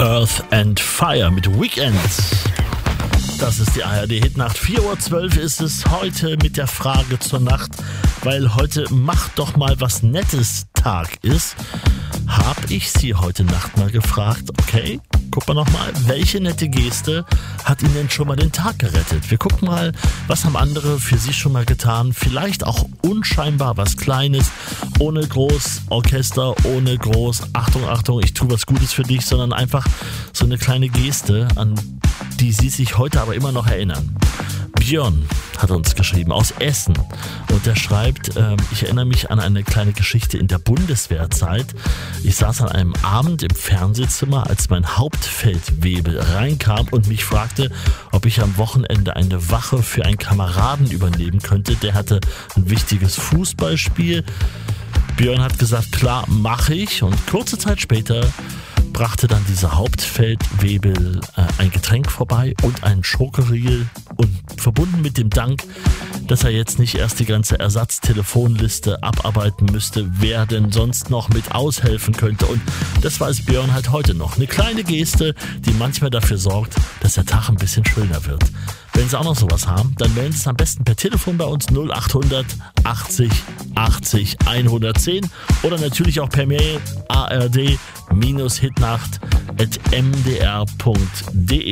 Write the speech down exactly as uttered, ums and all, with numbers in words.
Earth and Fire mit Weekend. Das ist die A R D-Hitnacht. vier Uhr zwölf ist es heute mit der Frage zur Nacht, weil heute Macht doch mal was Nettes Tag ist, habe ich Sie heute Nacht mal gefragt, okay, guck mal nochmal, welche nette Geste hat Ihnen denn schon mal den Tag gerettet? Wir gucken mal, was haben andere für Sie schon mal getan, vielleicht auch unscheinbar was Kleines, ohne groß Orchester, ohne groß Achtung, Achtung, ich tue was Gutes für dich, sondern einfach so eine kleine Geste, an die Sie sich heute aber immer noch erinnern. Björn hat uns geschrieben aus Essen und der schreibt, äh, ich erinnere mich an eine kleine Geschichte in der Bundeswehrzeit. Ich saß an einem Abend im Fernsehzimmer, als mein Hauptfeldwebel reinkam und mich fragte, ob ich am Wochenende eine Wache für einen Kameraden übernehmen könnte. Der hatte ein wichtiges Fußballspiel. Björn hat gesagt, klar, mache ich, und kurze Zeit später brachte dann dieser Hauptfeldwebel äh, ein Getränk vorbei und einen Schokoriegel, und verbunden mit dem Dank, dass er jetzt nicht erst die ganze Ersatztelefonliste abarbeiten müsste, wer denn sonst noch mit aushelfen könnte. Und das weiß Björn halt heute noch. Eine kleine Geste, die manchmal dafür sorgt, dass der Tag ein bisschen schöner wird. Wenn Sie auch noch sowas haben, dann melden Sie es am besten per Telefon bei uns null acht hundert achtzig achtzig hundertzehn oder natürlich auch per Mail ard Hitnacht at m d r punkt d e.